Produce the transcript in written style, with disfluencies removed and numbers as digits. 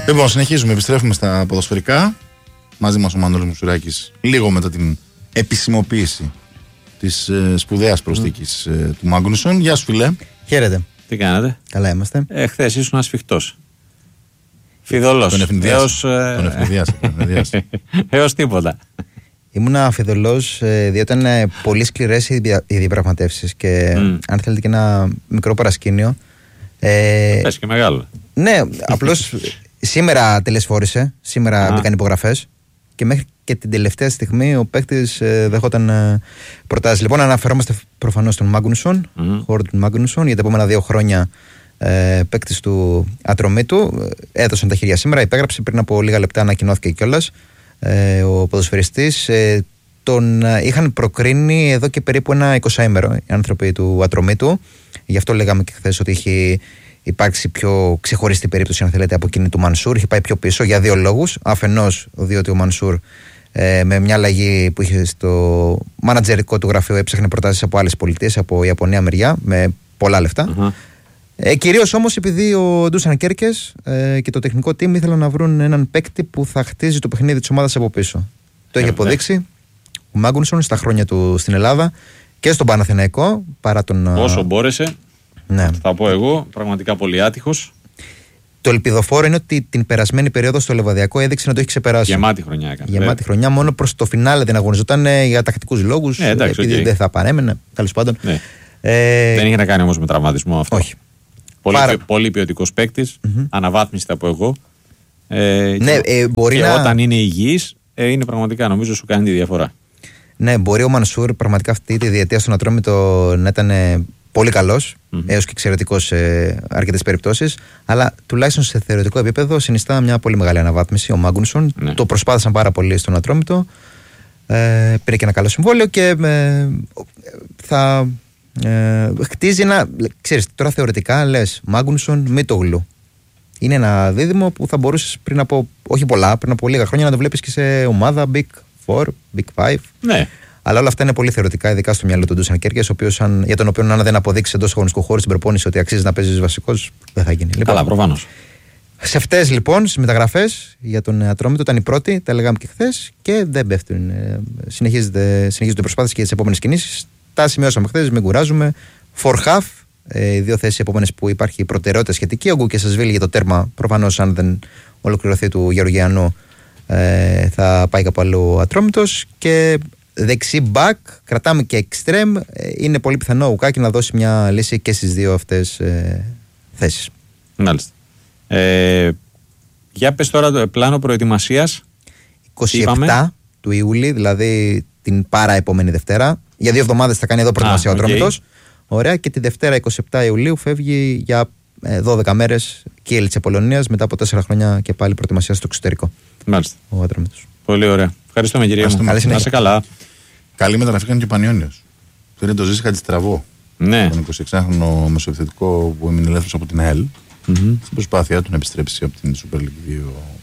Λοιπόν, συνεχίζουμε. Επιστρέφουμε στα ποδοσφαιρικά. Μαζί μας ο Μανώλης Μουσουράκης, λίγο μετά την επισημοποίηση της σπουδαίας προσθήκης του Μάγνουσον. Γεια σου, φίλε. Χαίρετε. Τι κάνατε? Καλά είμαστε. Χθες ήσουν ασφιχτός. Φιδωλός. Τον ευνηδιάσε. Έως τίποτα. Ήμουνα φιδωλός διότι ήταν πολύ σκληρές οι διαπραγματεύσεις και αν θέλετε και ένα μικρό παρασκήνιο. Πες και μεγάλο. Ναι, απλώς σήμερα τελεσφόρησε, σήμερα μπήκαν υπογραφές και μέχρι και την τελευταία στιγμή ο παίκτης δεχόταν προτάσεις. Λοιπόν, αναφερόμαστε προφανώς στον Μάγνουσον, χώρο του Μάγνουσον, για τα επόμενα 2 χρόνια παίκτης του Ατρομήτου. Έδωσαν τα χέρια σήμερα, υπέγραψε πριν από λίγα λεπτά, ανακοινώθηκε κιόλας. Ο ποδοσφαιριστής τον είχαν προκρίνει εδώ και περίπου ένα 20ημερο οι άνθρωποι του Ατρομήτου. Γι' αυτό λέγαμε και χθες ότι έχει υπάρξει πιο ξεχωριστή περίπτωση, αν θέλετε, από εκείνη του Μανσούρ. Έχει πάει πιο πίσω για 2 λόγους. Αφενός, διότι ο Μανσούρ με μια αλλαγή που είχε στο μάνατζερικό του γραφείο έψαχνε προτάσεις από άλλες πολιτείες, από Ιαπωνία μεριά, με πολλά λεφτά. Κυρίως όμως επειδή ο Ντούσαν Κέρκες και το τεχνικό team ήθελαν να βρουν έναν παίκτη που θα χτίζει το παιχνίδι της ομάδας από πίσω. Το έχει αποδείξει ο Μάγνουσον στα χρόνια του στην Ελλάδα και στον Παναθηναϊκό, παρά τον. Όσο μπόρεσε, ναι. Θα πω εγώ, πραγματικά πολύ άτυχος. Το ελπιδοφόρο είναι ότι την περασμένη περίοδο στο Λεβαδιακό έδειξε να το έχει ξεπεράσει. Γεμάτη χρονιά έκανε. Γεμάτη χρονιά, μόνο προς το φινάλε δεν αγωνιζόταν για τακτικούς λόγους. Επειδή δεν θα παρέμενε, τέλος πάντων. Ναι. Δεν είχε να κάνει όμως με τραυματισμό αυτό. Όχι. Πολύ ποιοτικός παίκτης, αναβάθμιση θα πω εγώ. Μπορεί και να. Όταν είναι υγιής, είναι πραγματικά, νομίζω, σου κάνει τη διαφορά. Ναι, μπορεί ο Μανσούρ πραγματικά αυτή τη διετία στον Ατρόμητο να ήταν πολύ καλός, έως και εξαιρετικός σε αρκετές περιπτώσεις, αλλά τουλάχιστον σε θεωρητικό επίπεδο συνιστά μια πολύ μεγάλη αναβάθμιση. Ο Μάγνουσον το προσπάθησαν πάρα πολύ στον Ατρόμητο, πήρε και ένα καλό συμβόλαιο και θα χτίζει ένα. Ξέρεις, τώρα θεωρητικά λες Μάγνουσον, Μίτογλου. Είναι ένα δίδυμο που θα μπορούσες πριν από, όχι πολλά, πριν από λίγα χρόνια να το βλέπεις και σε ομάδα Big 4, Big 5. Ναι. Αλλά όλα αυτά είναι πολύ θεωρητικά, ειδικά στο μυαλό του Ντούσαν Κέρκες, για τον οποίο αν δεν αποδείξει εντός αγωνιστικού χώρου στην προπόνηση ότι αξίζει να παίζει βασικός, δεν θα γίνει. Καλά, προφανώς. Σε αυτές λοιπόν, στις μεταγραφές για τον Ατρόμητο ήταν η πρώτη, τα λέγαμε και χθες, και δεν πέφτουν. Συνεχίζονται οι προσπάθειες και τις επόμενες κινήσεις. Τα σημειώσαμε χθες, μην κουράζουμε. For half, οι 2 θέσεις επόμενες που υπάρχει προτεραιότητα σχετική. Ο Γκουκεσασβίλη για το τέρμα, προφανώς αν δεν ολοκληρωθεί του Γεωργιανού, θα πάει κάπου αλλού ο Ατρόμητος. Και δεξί μπακ, κρατάμε και εξτρέμ. Είναι πολύ πιθανό ο Ουκάκη να δώσει μια λύση και στις 2 αυτές θέσεις. Μάλιστα. Για πες τώρα το πλάνο προετοιμασίας. 27 του Ιούλη, δηλαδή την πάρα επόμενη Δευτέρα. Για 2 εβδομάδες θα κάνει εδώ προετοιμασία ο Ατρόμητος. Ωραία, και τη Δευτέρα 27 Ιουλίου φεύγει για 12 μέρες Κίελ της Πολωνίας, μετά από 4 χρόνια και πάλι προετοιμασία στο εξωτερικό. Μάλιστα. Ο Ατρόμητος. Πολύ ωραία. Ευχαριστούμε, κυρία μου. Να είσαι καλά. Καλή μεταγραφή κάνει και ο Πανιόνιος. Πήρε το Ζήση Χατζηστραβό. Ναι. Τον 26χρονο μεσοεπιθετικό που έμεινε ελεύθερος από την ΑΕΛ. Στην προσπάθειά του να επιστρέψει από την Super League 2